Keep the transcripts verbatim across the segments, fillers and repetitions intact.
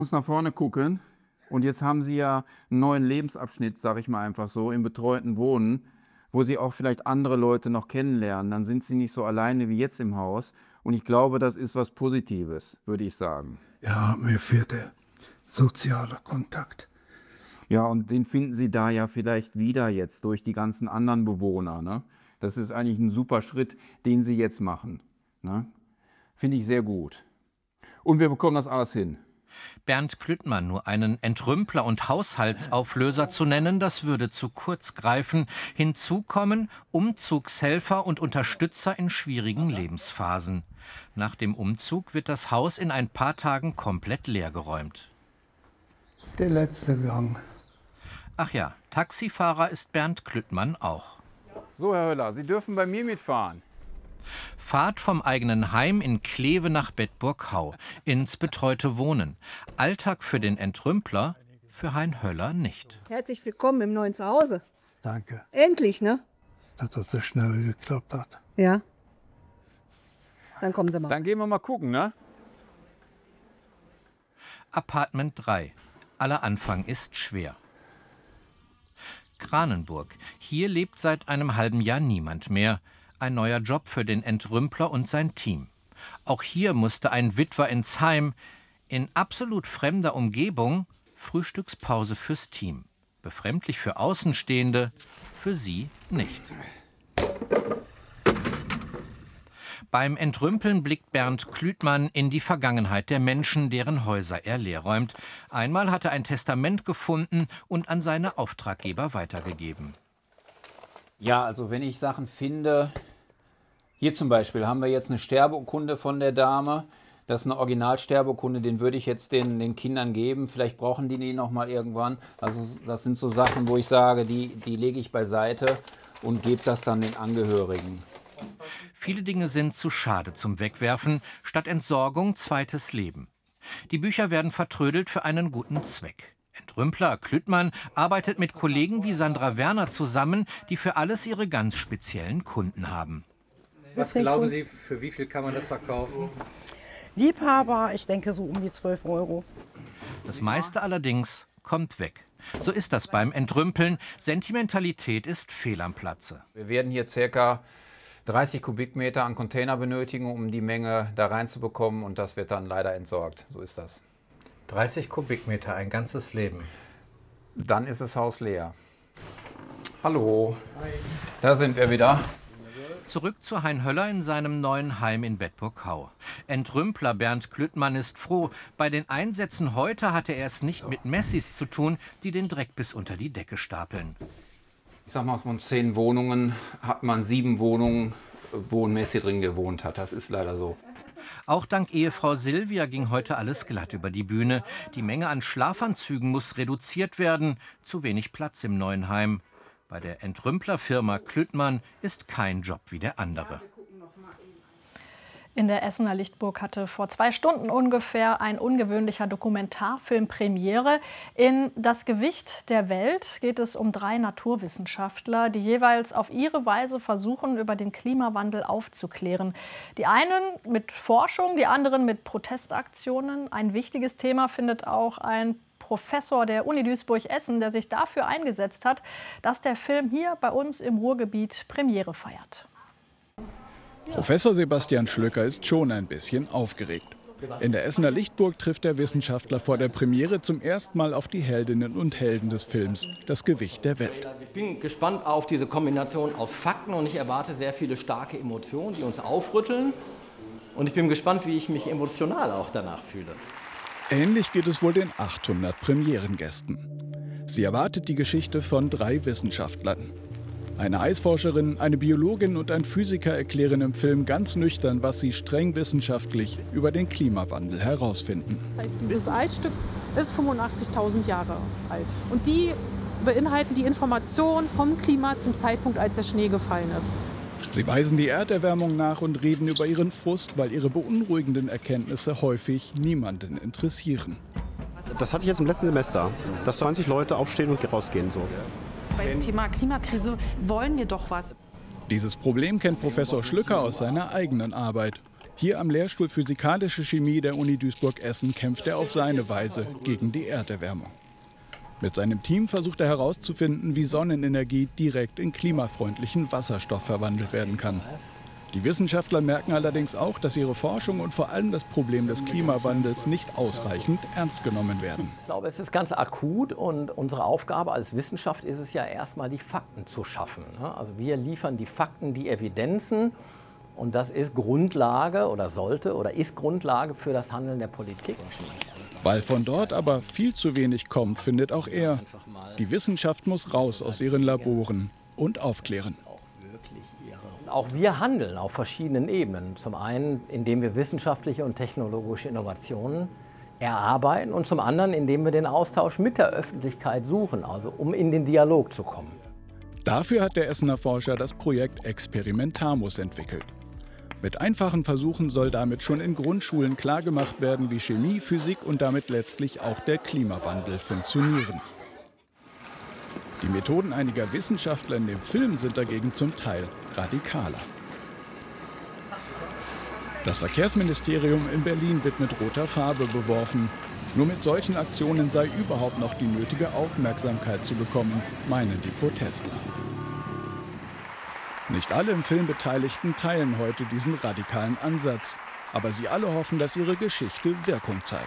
Muss nach vorne gucken. Und jetzt haben Sie ja einen neuen Lebensabschnitt, sage ich mal einfach so, im betreuten Wohnen, wo Sie auch vielleicht andere Leute noch kennenlernen. Dann sind Sie nicht so alleine wie jetzt im Haus. Und ich glaube, das ist was Positives, würde ich sagen. Ja, mir fehlt der soziale Kontakt. Ja, und den finden Sie da ja vielleicht wieder jetzt durch die ganzen anderen Bewohner. Ne? Das ist eigentlich ein super Schritt, den Sie jetzt machen. Ne? Finde ich sehr gut. Und wir bekommen das alles hin. Bernd Klüttmann nur einen Entrümpler und Haushaltsauflöser zu nennen, das würde zu kurz greifen. Hinzu kommen Umzugshelfer und Unterstützer in schwierigen Lebensphasen. Nach dem Umzug wird das Haus in ein paar Tagen komplett leergeräumt. Der letzte Gang. Ach ja, Taxifahrer ist Bernd Klüttmann auch. So, Herr Höller, Sie dürfen bei mir mitfahren. Fahrt vom eigenen Heim in Kleve nach Bedburg-Hau, ins betreute Wohnen. Alltag für den Entrümpler, für Hein Höller nicht. Herzlich willkommen im neuen Zuhause. Danke, Endlich, ne? dass das so schnell geklappt hat. Ja. Dann kommen Sie mal. Dann gehen wir mal gucken, ne? Apartment drei. Aller Anfang ist schwer. Kranenburg. Hier lebt seit einem halben Jahr niemand mehr. Ein neuer Job für den Entrümpler und sein Team. Auch hier musste ein Witwer ins Heim. In absolut fremder Umgebung Frühstückspause fürs Team. Befremdlich für Außenstehende, für sie nicht. Beim Entrümpeln blickt Bernd Klüttmann in die Vergangenheit der Menschen, deren Häuser er leerräumt. Einmal hat er ein Testament gefunden und an seine Auftraggeber weitergegeben. Ja, also wenn ich Sachen finde, hier zum Beispiel haben wir jetzt eine Sterbeurkunde von der Dame. Das ist eine Originalsterbeurkunde, den würde ich jetzt den, den Kindern geben. Vielleicht brauchen die die noch mal irgendwann. Also das sind so Sachen, wo ich sage, die, die lege ich beiseite und gebe das dann den Angehörigen. Viele Dinge sind zu schade zum Wegwerfen. Statt Entsorgung zweites Leben. Die Bücher werden vertrödelt für einen guten Zweck. Entrümpler Klüttmann arbeitet mit Kollegen wie Sandra Werner zusammen, die für alles ihre ganz speziellen Kunden haben. Was glauben Sie, für wie viel kann man das verkaufen? Liebhaber, ich denke so um die zwölf Euro. Das meiste allerdings kommt weg. So ist das beim Entrümpeln. Sentimentalität ist fehl am Platze. Wir werden hier ca. dreißig Kubikmeter an Container benötigen, um die Menge da reinzubekommen. Und das wird dann leider entsorgt. So ist das. dreißig Kubikmeter, ein ganzes Leben. Dann ist das Haus leer. Hallo. Hi. Da sind wir wieder. Zurück zu Hein Höller in seinem neuen Heim in Bedburg-Hau. Entrümpler Bernd Klüttmann ist froh. Bei den Einsätzen heute hatte er es nicht mit Messis zu tun, die den Dreck bis unter die Decke stapeln. Ich sag mal, von zehn Wohnungen hat man sieben Wohnungen, wo ein Messi drin gewohnt hat. Das ist leider so. Auch dank Ehefrau Silvia ging heute alles glatt über die Bühne. Die Menge an Schlafanzügen muss reduziert werden. Zu wenig Platz im neuen Heim. Bei der Entrümplerfirma Klüttmann ist kein Job wie der andere. In der Essener Lichtburg hatte vor zwei Stunden ungefähr ein ungewöhnlicher Dokumentarfilm Premiere. In Das Gewicht der Welt geht es um drei Naturwissenschaftler, die jeweils auf ihre Weise versuchen, über den Klimawandel aufzuklären. Die einen mit Forschung, die anderen mit Protestaktionen. Ein wichtiges Thema findet auch ein Professor der Uni Duisburg-Essen, der sich dafür eingesetzt hat, dass der Film hier bei uns im Ruhrgebiet Premiere feiert. Professor Sebastian Schlöcker ist schon ein bisschen aufgeregt. In der Essener Lichtburg trifft der Wissenschaftler vor der Premiere zum ersten Mal auf die Heldinnen und Helden des Films Das Gewicht der Welt. Ich bin gespannt auf diese Kombination aus Fakten und ich erwarte sehr viele starke Emotionen, die uns aufrütteln. Und ich bin gespannt, wie ich mich emotional auch danach fühle. Ähnlich geht es wohl den achthundert Premierengästen. Sie erwartet die Geschichte von drei Wissenschaftlern. Eine Eisforscherin, eine Biologin und ein Physiker erklären im Film ganz nüchtern, was sie streng wissenschaftlich über den Klimawandel herausfinden. Das heißt, dieses Eisstück ist fünfundachtzigtausend Jahre alt. Und die beinhalten die Information vom Klima zum Zeitpunkt, als der Schnee gefallen ist. Sie weisen die Erderwärmung nach und reden über ihren Frust, weil ihre beunruhigenden Erkenntnisse häufig niemanden interessieren. Das hatte ich jetzt im letzten Semester, dass zwanzig Leute aufstehen und rausgehen. So. Beim Thema Klimakrise wollen wir doch was. Dieses Problem kennt Professor Schlöcker aus seiner eigenen Arbeit. Hier am Lehrstuhl Physikalische Chemie der Uni Duisburg-Essen kämpft er auf seine Weise gegen die Erderwärmung. Mit seinem Team versucht er herauszufinden, wie Sonnenenergie direkt in klimafreundlichen Wasserstoff verwandelt werden kann. Die Wissenschaftler merken allerdings auch, dass ihre Forschung und vor allem das Problem des Klimawandels nicht ausreichend ernst genommen werden. Ich glaube, es ist ganz akut und unsere Aufgabe als Wissenschaft ist es ja erstmal, die Fakten zu schaffen. Also wir liefern die Fakten, die Evidenzen und das ist Grundlage oder sollte oder ist Grundlage für das Handeln der Politik. Weil von dort aber viel zu wenig kommt, findet auch er, die Wissenschaft muss raus aus ihren Laboren und aufklären. Auch wir handeln auf verschiedenen Ebenen. Zum einen, indem wir wissenschaftliche und technologische Innovationen erarbeiten und zum anderen, indem wir den Austausch mit der Öffentlichkeit suchen, also um in den Dialog zu kommen. Dafür hat der Essener Forscher das Projekt Experimentamus entwickelt. Mit einfachen Versuchen soll damit schon in Grundschulen klargemacht werden, wie Chemie, Physik und damit letztlich auch der Klimawandel funktionieren. Die Methoden einiger Wissenschaftler in dem Film sind dagegen zum Teil radikaler. Das Verkehrsministerium in Berlin wird mit roter Farbe beworfen. Nur mit solchen Aktionen sei überhaupt noch die nötige Aufmerksamkeit zu bekommen, meinen die Protestler. Nicht alle im Film Beteiligten teilen heute diesen radikalen Ansatz. Aber sie alle hoffen, dass ihre Geschichte Wirkung zeigt.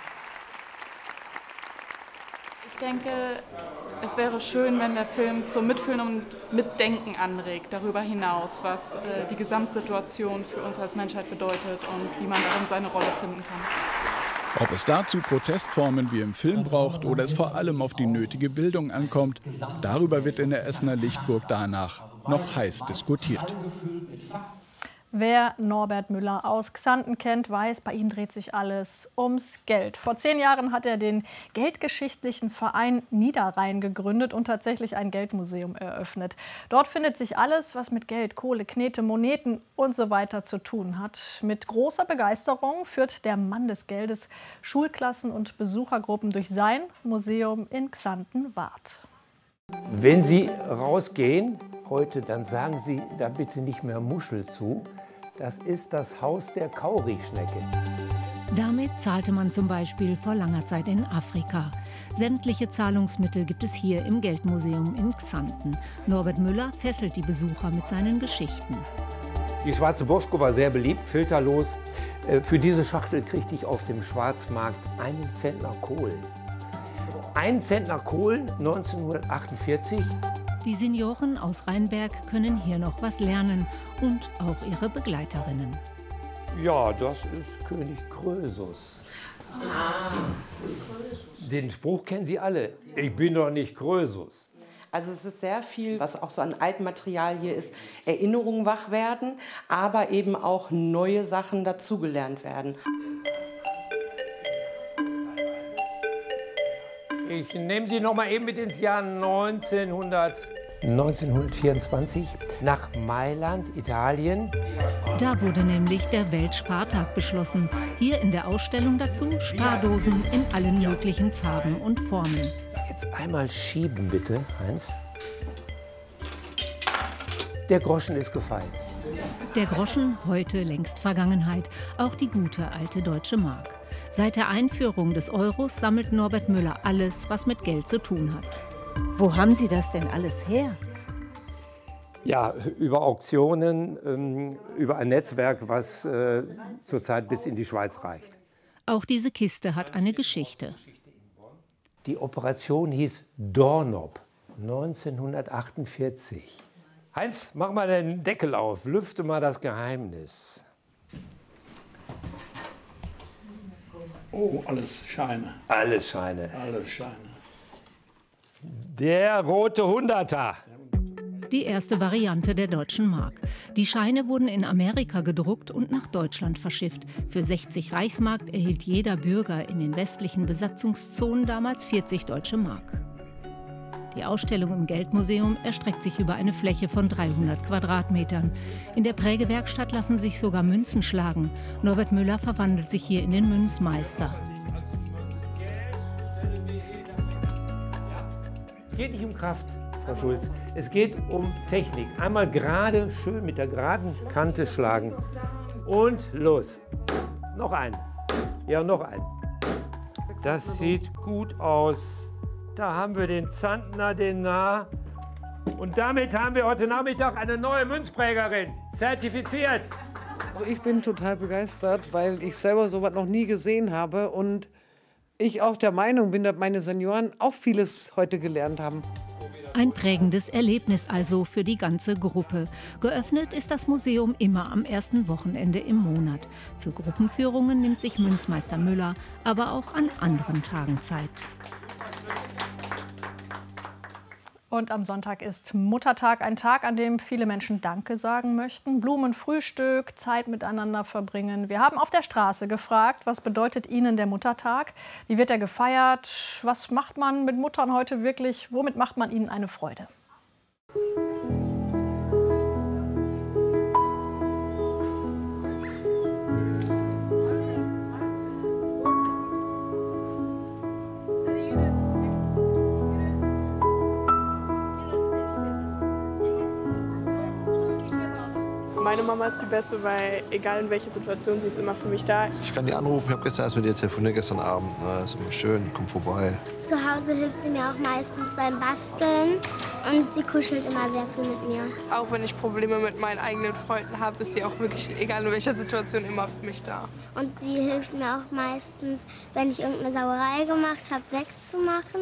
Ich denke, es wäre schön, wenn der Film zum Mitfühlen und Mitdenken anregt, darüber hinaus, was äh, die Gesamtsituation für uns als Menschheit bedeutet und wie man darin seine Rolle finden kann. Ob es dazu Protestformen wie im Film braucht oder es vor allem auf die nötige Bildung ankommt, darüber wird in der Essener Lichtburg danach noch heiß diskutiert. Wer Norbert Müller aus Xanten kennt, weiß, bei ihm dreht sich alles ums Geld. Vor zehn Jahren hat er den geldgeschichtlichen Verein Niederrhein gegründet und tatsächlich ein Geldmuseum eröffnet. Dort findet sich alles, was mit Geld, Kohle, Knete, Moneten und so weiter zu tun hat. Mit großer Begeisterung führt der Mann des Geldes Schulklassen und Besuchergruppen durch sein Museum in Xanten-Wart. Wenn Sie rausgehen heute, dann sagen Sie da bitte nicht mehr Muschel zu. Das ist das Haus der Kaurischnecke. Damit zahlte man zum Beispiel vor langer Zeit in Afrika. Sämtliche Zahlungsmittel gibt es hier im Geldmuseum in Xanten. Norbert Müller fesselt die Besucher mit seinen Geschichten. Die schwarze Bosco war sehr beliebt, filterlos. Für diese Schachtel kriegte ich auf dem Schwarzmarkt einen Zentner Kohlen. Ein Zentner Kohlen neunzehnhundertachtundvierzig. Die Senioren aus Rheinberg können hier noch was lernen und auch ihre Begleiterinnen. Ja, das ist König Krösus. Den Spruch kennen Sie alle. Ich bin doch nicht Krösus. Also es ist sehr viel, was auch so an altem Material hier ist, Erinnerungen wach werden, aber eben auch neue Sachen dazugelernt werden. Ich nehme Sie noch mal eben mit ins Jahr neunzehnhundert. neunzehnhundertvierundzwanzig nach Mailand, Italien. Da wurde nämlich der Weltspartag beschlossen. Hier in der Ausstellung dazu Spardosen in allen möglichen Farben und Formen. Jetzt einmal schieben bitte, Heinz. Der Groschen ist gefallen. Der Groschen heute längst Vergangenheit, auch die gute alte deutsche Mark. Seit der Einführung des Euros sammelt Norbert Müller alles, was mit Geld zu tun hat. Wo haben Sie das denn alles her? Ja, über Auktionen, ähm, über ein Netzwerk, was äh, zurzeit bis in die Schweiz reicht. Auch diese Kiste hat eine Geschichte. Die Operation hieß Dornop, neunzehnhundertachtundvierzig. Heinz, mach mal den Deckel auf, lüfte mal das Geheimnis. Oh, alles Scheine. Alles Scheine. Alles Scheine. Der rote Hunderter. Die erste Variante der deutschen Mark. Die Scheine wurden in Amerika gedruckt und nach Deutschland verschifft. Für sechzig Reichsmark erhielt jeder Bürger in den westlichen Besatzungszonen damals vierzig deutsche Mark. Die Ausstellung im Geldmuseum erstreckt sich über eine Fläche von dreihundert Quadratmetern. In der Prägewerkstatt lassen sich sogar Münzen schlagen. Norbert Müller verwandelt sich hier in den Münzmeister. Es geht nicht um Kraft, Frau Schulz. Es geht um Technik. Einmal gerade, schön mit der geraden Kante schlagen. Und los. Noch einen. Ja, noch einen. Das sieht gut aus. Da haben wir den Zantner, den Nah. Und damit haben wir heute Nachmittag eine neue Münzprägerin. Zertifiziert. Also ich bin total begeistert, weil ich selber sowas noch nie gesehen habe. Und ich auch der Meinung bin, dass meine Senioren auch vieles heute gelernt haben. Ein prägendes Erlebnis also für die ganze Gruppe. Geöffnet ist das Museum immer am ersten Wochenende im Monat. Für Gruppenführungen nimmt sich Münzmeister Müller aber auch an anderen Tagen Zeit. Und am Sonntag ist Muttertag, ein Tag, an dem viele Menschen Danke sagen möchten. Blumenfrühstück, Zeit miteinander verbringen. Wir haben auf der Straße gefragt, was bedeutet Ihnen der Muttertag? Wie wird er gefeiert? Was macht man mit Muttern heute wirklich? Womit macht man ihnen eine Freude? Meine Mama ist die Beste, weil egal in welcher Situation, sie ist immer für mich da. Ich kann die anrufen, ich habe gestern erst mit ihr telefoniert, gestern Abend. Na, ist immer schön, komm vorbei. Zu Hause hilft sie mir auch meistens beim Basteln und sie kuschelt immer sehr viel mit mir. Auch wenn ich Probleme mit meinen eigenen Freunden habe, ist sie auch wirklich, egal in welcher Situation, immer für mich da. Und sie hilft mir auch meistens, wenn ich irgendeine Sauerei gemacht habe, wegzumachen.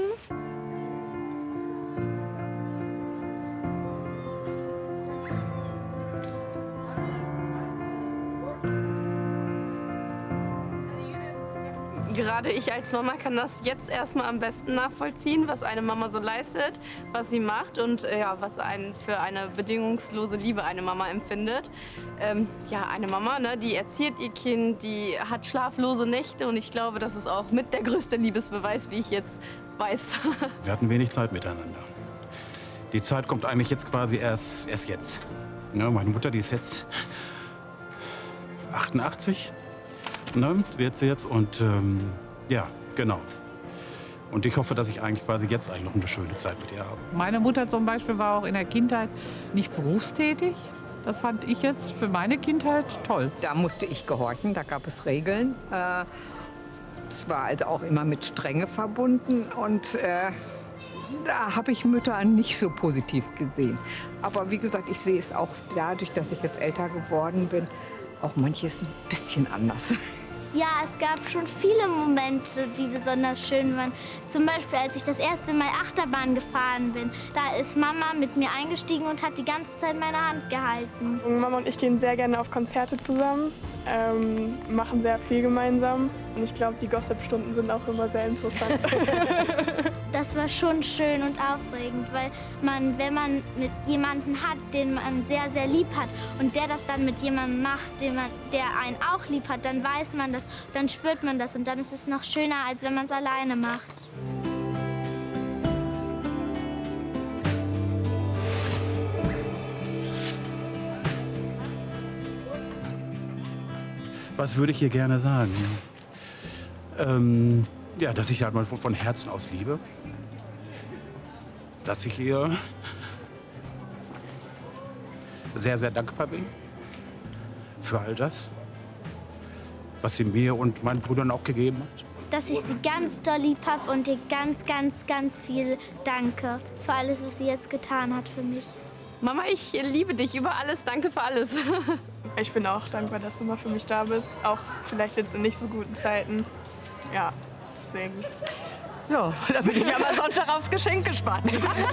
Gerade ich als Mama kann das jetzt erstmal am besten nachvollziehen, was eine Mama so leistet, was sie macht und äh, ja, was einen für eine bedingungslose Liebe eine Mama empfindet. Ähm, ja, eine Mama, ne, die erzieht ihr Kind, die hat schlaflose Nächte und ich glaube, das ist auch mit der größte Liebesbeweis, wie ich jetzt weiß. Wir hatten wenig Zeit miteinander. Die Zeit kommt eigentlich jetzt quasi erst, erst jetzt. Ja, meine Mutter, die ist jetzt achtundachtzig. Ne, wird sie jetzt und ähm, ja, genau. Und ich hoffe, dass ich eigentlich quasi jetzt eigentlich noch eine schöne Zeit mit ihr habe. Meine Mutter zum Beispiel war auch in der Kindheit nicht berufstätig. Das fand ich jetzt für meine Kindheit toll. Da musste ich gehorchen, da gab es Regeln. Es war also auch immer mit Strenge verbunden und äh, da habe ich Mütter nicht so positiv gesehen. Aber wie gesagt, ich sehe es auch dadurch, dass ich jetzt älter geworden bin, auch manches ein bisschen anders. Ja, es gab schon viele Momente, die besonders schön waren. Zum Beispiel, als ich das erste Mal Achterbahn gefahren bin. Da ist Mama mit mir eingestiegen und hat die ganze Zeit meine Hand gehalten. Mama und ich gehen sehr gerne auf Konzerte zusammen, ähm, machen sehr viel gemeinsam. Und ich glaube, die Gossip-Stunden sind auch immer sehr interessant. Das war schon schön und aufregend, weil man, wenn man mit jemandem hat, den man sehr, sehr lieb hat und der das dann mit jemandem macht, den man, der einen auch lieb hat, dann weiß man das, dann spürt man das und dann ist es noch schöner, als wenn man es alleine macht. Was würde ich ihr gerne sagen? Ähm, ja, dass ich halt mal von, von Herzen aus liebe. Dass ich ihr sehr, sehr dankbar bin für all das, was sie mir und meinen Brüdern auch gegeben hat. Dass ich sie ganz doll lieb habe und ihr ganz, ganz, ganz viel danke für alles, was sie jetzt getan hat für mich. Mama, ich liebe dich über alles. Danke für alles. Ich bin auch dankbar, dass du mal für mich da bist. Auch vielleicht jetzt in nicht so guten Zeiten. Ja, deswegen. Ja, da bin ich aber Sonntag aufs Geschenk gespannt.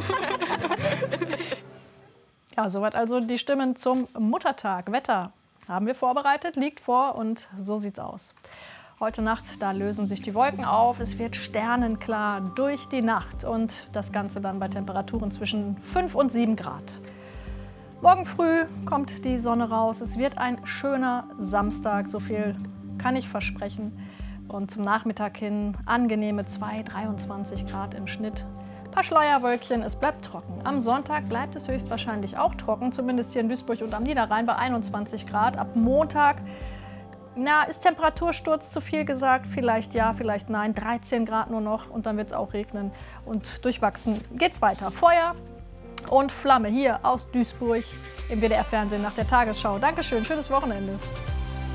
Ja, soweit also die Stimmen zum Muttertag. Wetter haben wir vorbereitet, liegt vor und so sieht's aus. Heute Nacht, da lösen sich die Wolken auf, es wird sternenklar durch die Nacht und das Ganze dann bei Temperaturen zwischen fünf und sieben Grad. Morgen früh kommt die Sonne raus, es wird ein schöner Samstag, so viel kann ich versprechen. Und zum Nachmittag hin angenehme zwei, dreiundzwanzig Grad im Schnitt. Ein paar Schleuerwölkchen, es bleibt trocken. Am Sonntag bleibt es höchstwahrscheinlich auch trocken, zumindest hier in Duisburg und am Niederrhein bei einundzwanzig Grad. Ab Montag, na, ist Temperatursturz zu viel gesagt? Vielleicht ja, vielleicht nein. dreizehn Grad nur noch und dann wird es auch regnen. Und durchwachsen geht's weiter. Feuer und Flamme hier aus Duisburg im W D R-Fernsehen nach der Tagesschau. Dankeschön, schönes Wochenende.